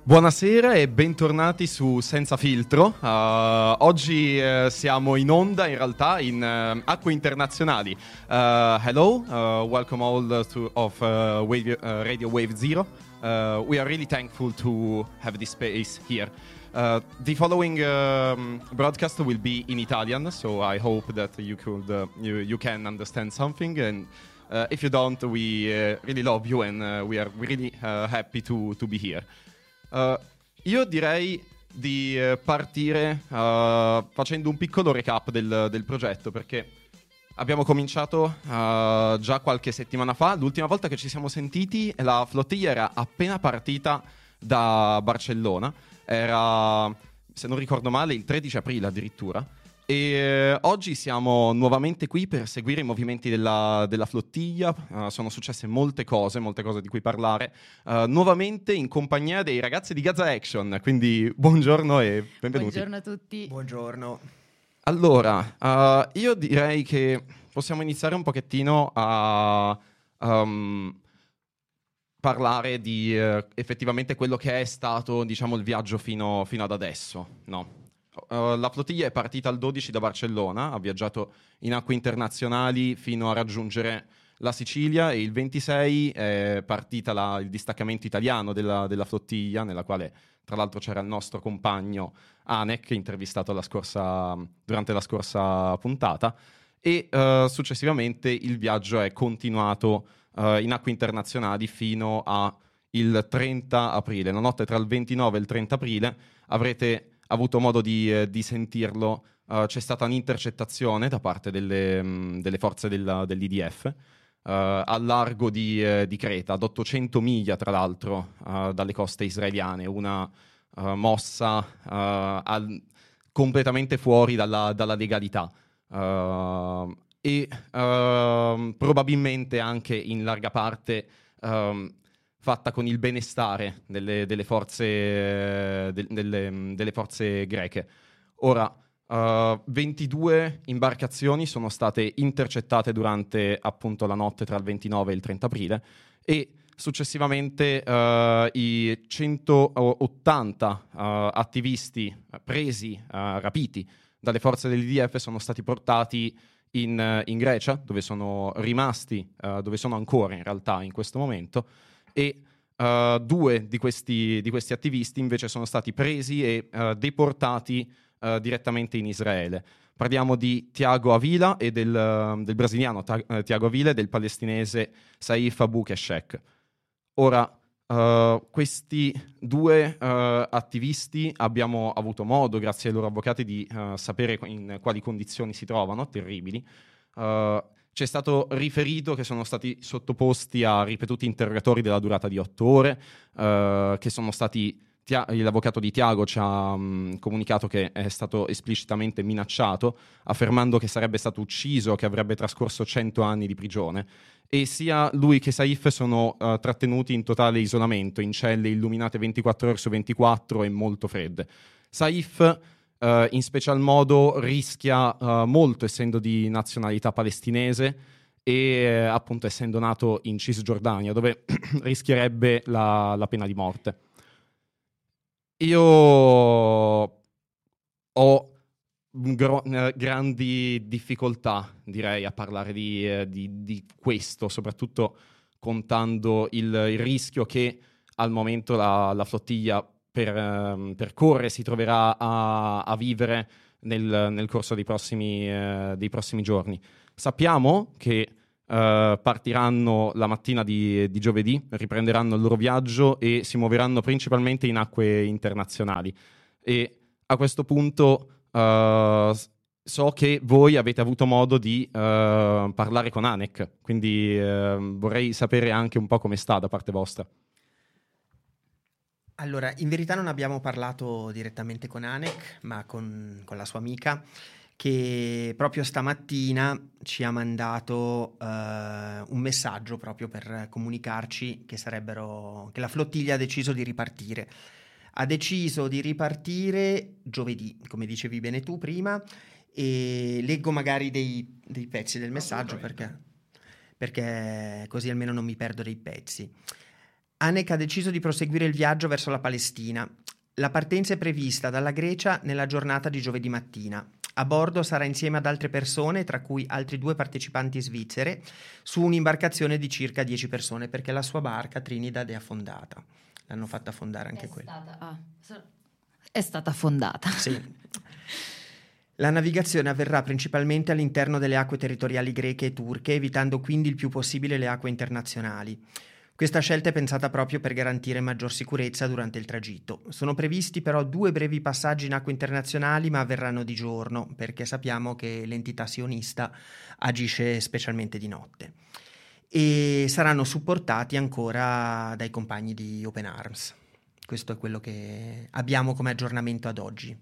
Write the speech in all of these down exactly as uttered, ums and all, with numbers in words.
Buonasera e bentornati su Senza Filtro. Uh, oggi uh, siamo in onda in realtà in uh, acque internazionali. Uh, hello, uh, welcome all to of uh, Wave, uh, Radio Wave Zero. Uh, we are really thankful to have this space here. Uh, the following um, broadcast will be in Italian, so I hope that you could uh, you, you can understand something, and uh, if you don't, we uh, really love you and uh, we are really uh, happy to to be here. Uh, io direi di uh, partire uh, facendo un piccolo recap del, del progetto, perché abbiamo cominciato uh, già qualche settimana fa. L'ultima volta che ci siamo sentiti la flottiglia era appena partita da Barcellona, era, se non ricordo male, il tredici aprile addirittura. E uh, oggi siamo nuovamente qui per seguire i movimenti della, della flottiglia. Uh, sono successe molte cose, molte cose di cui parlare. Uh, nuovamente in compagnia dei ragazzi di Gaza Action. Quindi buongiorno e benvenuti. Buongiorno a tutti. Buongiorno. Allora, uh, io direi che possiamo iniziare un pochettino a um, parlare di uh, effettivamente quello che è stato, diciamo, il viaggio fino, fino ad adesso, no? Uh, la flottiglia è partita il dodici da Barcellona, ha viaggiato in acque internazionali fino a raggiungere la Sicilia, e il ventisei è partita la, il distaccamento italiano della, della flottiglia, nella quale tra l'altro c'era il nostro compagno Anek, intervistato la scorsa, durante la scorsa puntata, e uh, successivamente il viaggio è continuato uh, in acque internazionali fino al trenta aprile. La notte tra il ventinove e il trenta aprile avrete avuto modo di, eh, di sentirlo. Uh, c'è stata un'intercettazione da parte delle, mh, delle forze del, dell'I D F uh, al largo di, eh, di Creta, ad ottocento miglia tra l'altro uh, dalle coste israeliane, una uh, mossa uh, al, completamente fuori dalla, dalla legalità uh, e uh, probabilmente anche in larga parte uh, fatta con il benestare delle, delle, forze, de, delle, delle forze greche. Ora, uh, ventidue imbarcazioni sono state intercettate durante appunto la notte tra il ventinove e il trenta aprile, e successivamente uh, i centottanta uh, attivisti presi, uh, rapiti dalle forze dell'I D F sono stati portati in, in Grecia, dove sono rimasti, uh, dove sono ancora in realtà in questo momento, e uh, due di questi, di questi attivisti invece sono stati presi e uh, deportati uh, direttamente in Israele. Parliamo di Thiago Avila e del, uh, del brasiliano ta- uh, Thiago Avila e del palestinese Saif Abu Keshek. Ora, uh, questi due uh, attivisti abbiamo avuto modo, grazie ai loro avvocati, di uh, sapere in quali condizioni si trovano, terribili. Uh, C'è stato riferito che sono stati sottoposti a ripetuti interrogatori della durata di otto ore, uh, che sono stati... Tia- l'avvocato di Tiago ci ha um, comunicato che è stato esplicitamente minacciato, affermando che sarebbe stato ucciso, che avrebbe trascorso cento anni di prigione, e sia lui che Saif sono uh, trattenuti in totale isolamento, in celle illuminate ventiquattro ore su ventiquattro e molto fredde. Saif... Uh, in special modo rischia uh, molto, essendo di nazionalità palestinese e uh, appunto essendo nato in Cisgiordania, dove rischierebbe la, la pena di morte. Io ho gro- grandi difficoltà, direi, a parlare di, eh, di, di questo, soprattutto contando il, il rischio che al momento la, la flottiglia Per, um, per correre si troverà a, a vivere nel, nel corso dei prossimi, uh, dei prossimi giorni. Sappiamo che uh, partiranno la mattina di, di giovedì, riprenderanno il loro viaggio e si muoveranno principalmente in acque internazionali. E a questo punto uh, so che voi avete avuto modo di uh, parlare con Anek, quindi uh, vorrei sapere anche un po' come sta da parte vostra. Allora, in verità non abbiamo parlato direttamente con Anek, ma con, con la sua amica, che proprio stamattina ci ha mandato uh, un messaggio proprio per comunicarci che sarebbero che la flottiglia ha deciso di ripartire. Ha deciso di ripartire giovedì, come dicevi bene tu prima, e leggo magari dei, dei pezzi del messaggio perché, perché così almeno non mi perdo dei pezzi. Anek ha deciso di proseguire il viaggio verso la Palestina. La partenza è prevista dalla Grecia nella giornata di giovedì mattina. A bordo sarà insieme ad altre persone, tra cui altri due partecipanti svizzere, su un'imbarcazione di circa dieci persone, perché la sua barca Trinidad è affondata. L'hanno fatta affondare anche è quella. Stata, ah, è stata affondata. Sì. La navigazione avverrà principalmente all'interno delle acque territoriali greche e turche, evitando quindi il più possibile le acque internazionali. Questa scelta è pensata proprio per garantire maggior sicurezza durante il tragitto. Sono previsti però due brevi passaggi in acque internazionali, ma avverranno di giorno, perché sappiamo che l'entità sionista agisce specialmente di notte. E saranno supportati ancora dai compagni di Open Arms. Questo è quello che abbiamo come aggiornamento ad oggi.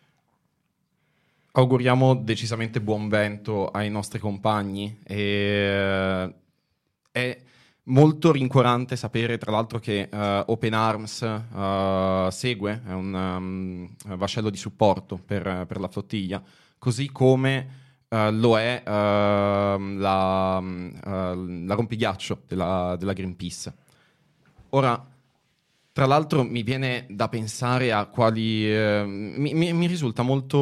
Auguriamo decisamente buon vento ai nostri compagni. E è molto rincuorante sapere, tra l'altro, che uh, Open Arms uh, segue, è un um, vascello di supporto per, per la flottiglia, così come uh, lo è uh, la, uh, la rompighiaccio della, della Greenpeace. Ora, tra l'altro, mi viene da pensare a quali... Uh, mi, mi, mi risulta molto...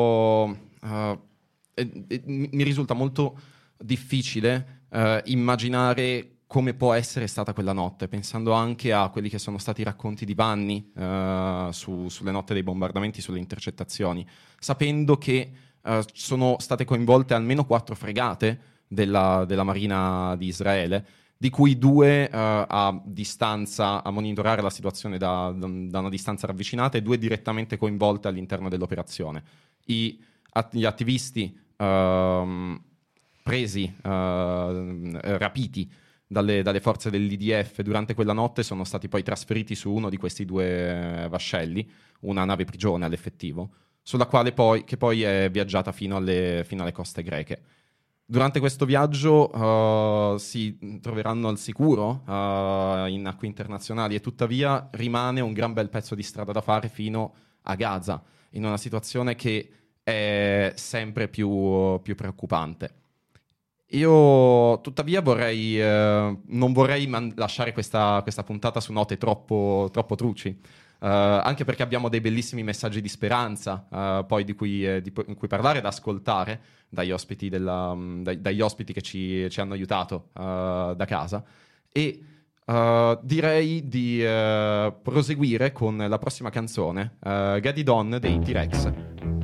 Uh, eh, eh, mi risulta molto difficile uh, immaginare come può essere stata quella notte, pensando anche a quelli che sono stati i racconti di Vanni uh, su, sulle notte dei bombardamenti, sulle intercettazioni, sapendo che uh, sono state coinvolte almeno quattro fregate della, della Marina di Israele, di cui due uh, a distanza, a monitorare la situazione da, da una distanza ravvicinata, e due direttamente coinvolte all'interno dell'operazione. I, at, gli attivisti uh, presi, uh, rapiti, Dalle, dalle forze dell'I D F durante quella notte sono stati poi trasferiti su uno di questi due vascelli, una nave prigione all'effettivo, sulla quale poi, che poi è viaggiata fino alle, fino alle coste greche. Durante questo viaggio uh, si troveranno al sicuro uh, in acque internazionali, e tuttavia rimane un gran bel pezzo di strada da fare fino a Gaza, in una situazione che è sempre più, più preoccupante. Io tuttavia vorrei eh, non vorrei man- lasciare questa, questa puntata su note troppo, troppo truci, uh, anche perché abbiamo dei bellissimi messaggi di speranza uh, poi di cui, eh, di cui parlare ed ascoltare dagli ospiti, della, um, dai, dagli ospiti che ci, ci hanno aiutato uh, da casa, e uh, direi di uh, proseguire con la prossima canzone, uh, Get It On dei T-Rex.